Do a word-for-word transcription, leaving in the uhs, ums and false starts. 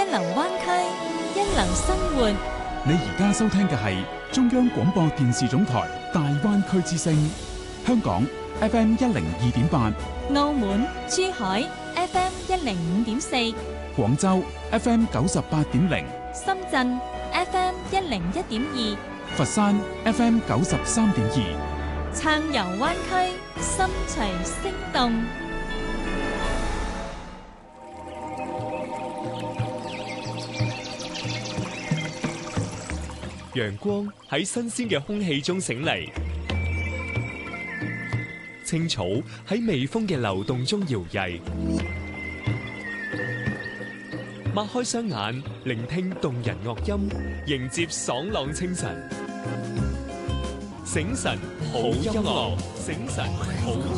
流灣區，一流生活。 你而家收聽嘅係中央廣播電視總台大灣區之聲，香港 F M 一零二點八， 澳門、珠海 F M 一零五點四， 廣州 F M 九十八點零， 深圳 F M 一零一點二， 佛山 F M 九十三點二， 暢遊灣區，心隨聲動。 陽光喺新鮮嘅空氣中醒嚟，青草喺微風嘅流動中搖曳。擘開雙眼，聆聽動人樂音，迎接爽朗清晨。醒神好音樂，醒神好音樂。